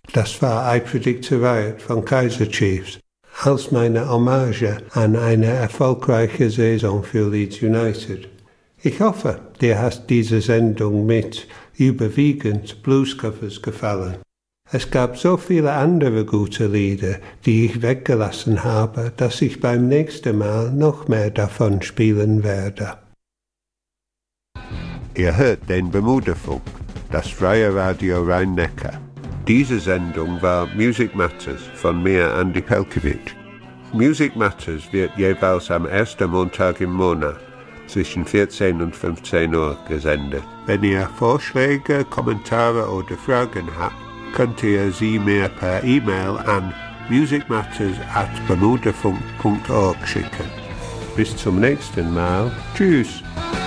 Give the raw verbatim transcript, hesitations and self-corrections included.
Das war I Predict a Riot von Kaiser Chiefs, als meine Hommage an eine erfolgreiche Saison für Leeds United. Ich hoffe, dir hat diese Sendung mit überwiegend Bluescovers gefallen. Es gab so viele andere gute Lieder, die ich weggelassen habe, dass ich beim nächsten Mal noch mehr davon spielen werde. Ihr hört den Bermuda-Funk, das freie Radio Rhein-Neckar. Diese Sendung war Music Matters von mir, Andy Pelkowitsch. Music Matters wird jeweils am ersten Montag im Monat zwischen vierzehn und fünfzehn Uhr gesendet. Wenn ihr Vorschläge, Kommentare oder Fragen habt, könnt ihr sie mir per E-Mail an musicmatters at bermudafunk punkt org schicken. Bis zum nächsten Mal. Tschüss.